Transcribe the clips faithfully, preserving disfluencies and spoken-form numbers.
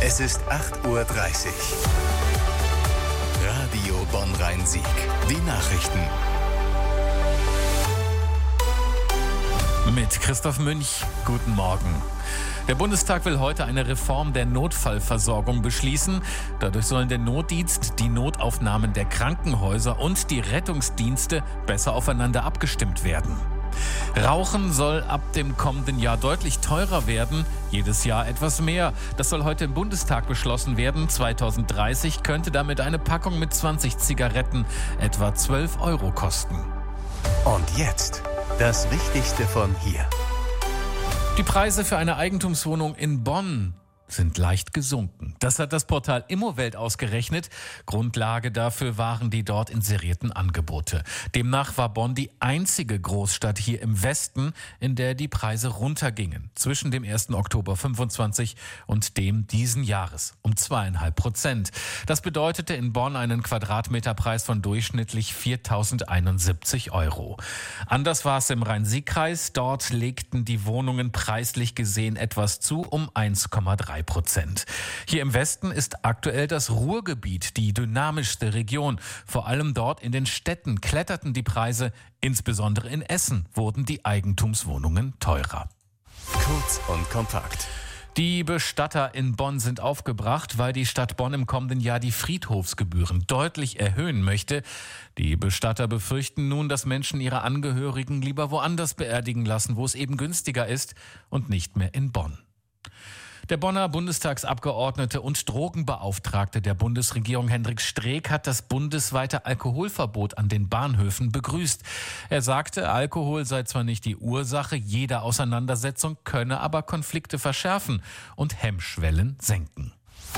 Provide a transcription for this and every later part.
Es ist acht Uhr dreißig. Radio Bonn-Rhein-Sieg. Die Nachrichten. Mit Christoph Münch. Guten Morgen. Der Bundestag will heute eine Reform der Notfallversorgung beschließen. Dadurch sollen der Notdienst, die Notaufnahmen der Krankenhäuser und die Rettungsdienste besser aufeinander abgestimmt werden. Rauchen soll ab dem kommenden Jahr deutlich teurer werden, jedes Jahr etwas mehr. Das soll heute im Bundestag beschlossen werden. zwanzig dreißig könnte damit eine Packung mit zwanzig Zigaretten etwa zwölf Euro kosten. Und jetzt das Wichtigste von hier. Die Preise für eine Eigentumswohnung in Bonn sind leicht gesunken. Das hat das Portal Immowelt ausgerechnet. Grundlage dafür waren die dort inserierten Angebote. Demnach war Bonn die einzige Großstadt hier im Westen, in der die Preise runtergingen. Zwischen dem ersten Oktober fünfundzwanzig und dem diesen Jahres um zweieinhalb Prozent. Das bedeutete in Bonn einen Quadratmeterpreis von durchschnittlich viertausendeinundsiebzig Euro. Anders war es im Rhein-Sieg-Kreis. Dort legten die Wohnungen preislich gesehen etwas zu, um eins Komma drei Prozent. Hier im Westen ist aktuell das Ruhrgebiet die dynamischste Region. Vor allem dort in den Städten kletterten die Preise. Insbesondere in Essen wurden die Eigentumswohnungen teurer. Kurz und kompakt. Die Bestatter in Bonn sind aufgebracht, weil die Stadt Bonn im kommenden Jahr die Friedhofsgebühren deutlich erhöhen möchte. Die Bestatter befürchten nun, dass Menschen ihre Angehörigen lieber woanders beerdigen lassen, wo es eben günstiger ist und nicht mehr in Bonn. Der Bonner Bundestagsabgeordnete und Drogenbeauftragte der Bundesregierung Hendrik Streeck hat das bundesweite Alkoholverbot an den Bahnhöfen begrüßt. Er sagte, Alkohol sei zwar nicht die Ursache jeder Auseinandersetzung, könne aber Konflikte verschärfen und Hemmschwellen senken.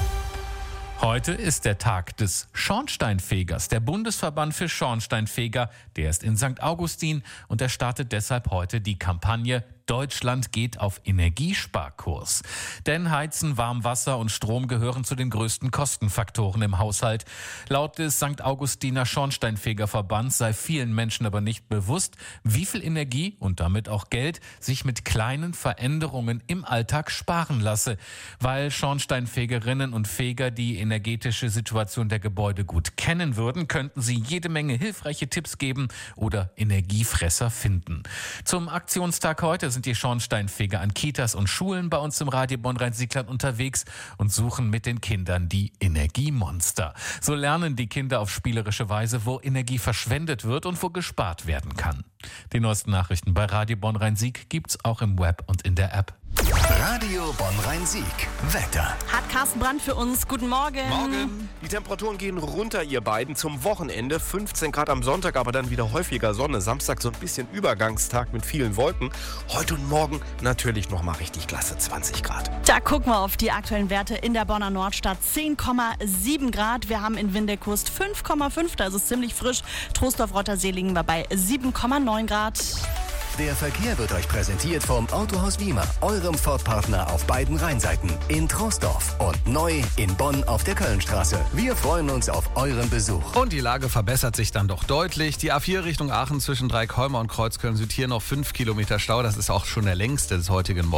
Heute ist der Tag des Schornsteinfegers. Der Bundesverband für Schornsteinfeger, der ist in Sankt Augustin und er startet deshalb heute die Kampagne Deutschland geht auf Energiesparkurs. Denn Heizen, Warmwasser und Strom gehören zu den größten Kostenfaktoren im Haushalt. Laut des Sankt Augustiner Schornsteinfegerverbands sei vielen Menschen aber nicht bewusst, wie viel Energie und damit auch Geld sich mit kleinen Veränderungen im Alltag sparen lasse. Weil Schornsteinfegerinnen und Feger die energetische Situation der Gebäude gut kennen würden, könnten sie jede Menge hilfreiche Tipps geben oder Energiefresser finden. Zum Aktionstag heute sind die Schornsteinfeger an Kitas und Schulen bei uns im Radio Bonn-Rhein-Sieg-Land unterwegs und suchen mit den Kindern die Energiemonster. So lernen die Kinder auf spielerische Weise, wo Energie verschwendet wird und wo gespart werden kann. Die neuesten Nachrichten bei Radio Bonn-Rhein-Sieg gibt's auch im Web und in der App. Radio Bonn-Rhein-Sieg. Wetter. Hat Carsten Brandt für uns. Guten Morgen. Morgen. Die Temperaturen gehen runter, ihr beiden, zum Wochenende. fünfzehn Grad am Sonntag, aber dann wieder häufiger Sonne. Samstag so ein bisschen Übergangstag mit vielen Wolken. Heute und morgen natürlich nochmal richtig klasse, zwanzig Grad. Da gucken wir auf die aktuellen Werte in der Bonner Nordstadt. zehn Komma sieben Grad. Wir haben in Windekhust fünf Komma fünf, da ist es ziemlich frisch. Troisdorf-Rottersee liegen wir bei sieben Komma neun Grad. Der Verkehr wird euch präsentiert vom Autohaus Wiemer, eurem Ford-Partner auf beiden Rheinseiten. In Troisdorf und neu in Bonn auf der Kölnstraße. Wir freuen uns auf euren Besuch. Und die Lage verbessert sich dann doch deutlich. Die A vier Richtung Aachen zwischen Dreikholmer und Kreuzköln-Süd hier noch fünf Kilometer Stau. Das ist auch schon der längste des heutigen Morgens.